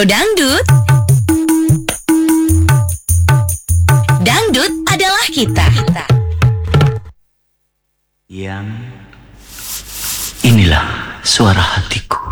Radio Dangdut. Dangdut adalah kita. Yang inilah suara hatiku.